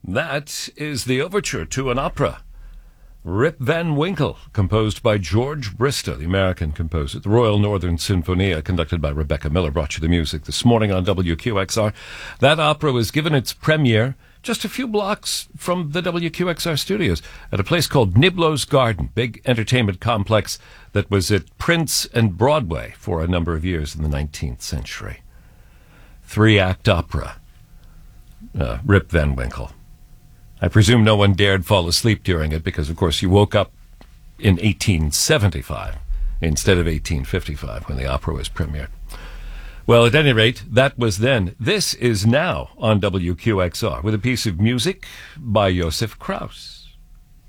That is the overture to an opera, Rip Van Winkle, composed by George Bristow, the American composer. The Royal Northern Sinfonia, conducted by Rebecca Miller, brought you the music this morning on WQXR. That opera was given its premiere just a few blocks from the WQXR studios at a place called Niblo's Garden, big entertainment complex that was at Prince and Broadway for a number of years in the 19th century. Three-act opera, Rip Van Winkle. I presume no one dared fall asleep during it because, of course, you woke up in 1875 instead of 1855 when the opera was premiered. Well, at any rate, that was then. This is now on WQXR with a piece of music by Josef Kraus.